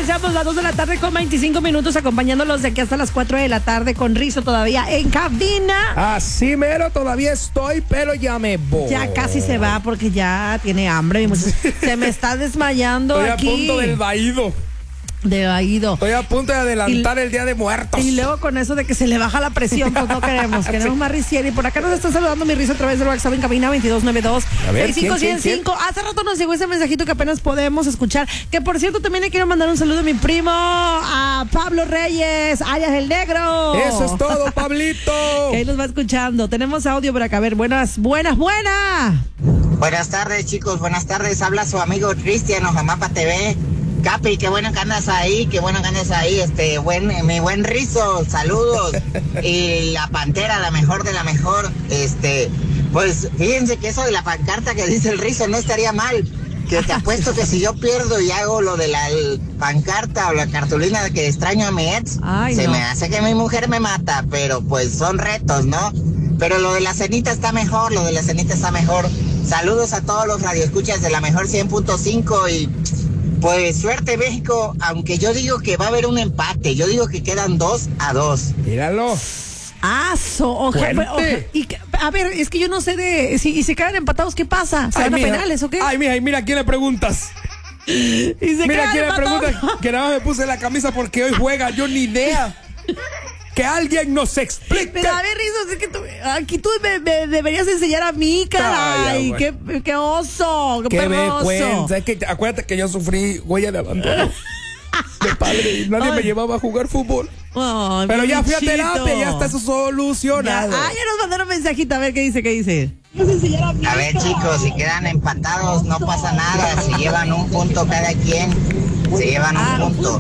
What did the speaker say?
iniciamos las 2 de la tarde con 25 minutos, acompañándolos de aquí hasta las 4 de la tarde con Rizzo todavía en cabina. Así mero, todavía estoy, pero ya me voy. Ya casi se va porque ya tiene hambre. Se me está desmayando estoy aquí. A punto del vaído. De vaído. Estoy a punto de adelantar el Día de Muertos. Y luego con eso de que se le baja la presión, pues no queremos. Queremos más Rizzieri. Por acá nos está saludando mi Rizzo a través del WhatsApp en cabina 2292 65 Hace rato nos llegó ese mensajito que apenas podemos escuchar. Que por cierto, también le quiero mandar un saludo a mi primo, a Pablo Reyes, alias el Negro. Eso es todo, Pablito. Que ahí nos va escuchando. Tenemos audio por acá. A ver, buenas. Buenas tardes, chicos. Buenas tardes. Habla su amigo Cristian, Ojamapa TV. Capi, qué bueno que andas ahí, mi buen Rizzo, saludos. Y la Pantera, la mejor de la mejor. Pues fíjense que eso de la pancarta que dice el Rizzo no estaría mal. Que te apuesto que si yo pierdo y hago lo de la pancarta o la cartulina de que extraño a mi ex, me hace que mi mujer me mata, pero pues son retos, ¿no? Pero lo de la cenita está mejor, Saludos a todos los radioescuchas de la mejor 100.5 y pues suerte México, aunque yo digo que va a haber un empate, yo digo que quedan 2-2. Míralo. A ver, es que yo no sé si se quedan empatados, ¿qué pasa? ¿Se van a penales o qué? Ay, mira, ¿a quién le preguntas? Mira, ¿a quién le preguntas? Que nada más me puse la camisa porque hoy juega, yo ni idea. Que alguien nos explique. Pero a ver, Rizzo, es que aquí tú me deberías enseñar a mí, caray. Qué oso, qué vergüenza. Es que acuérdate que yo sufrí huella de abandono de padre y nadie me llevaba a jugar fútbol. Pero ya fui a terapia, ya está eso solucionado. Ya nos mandaron un mensajito, a ver qué dice. A ver, chicos, si quedan empatados no pasa nada, se llevan un punto cada quien, se llevan un punto.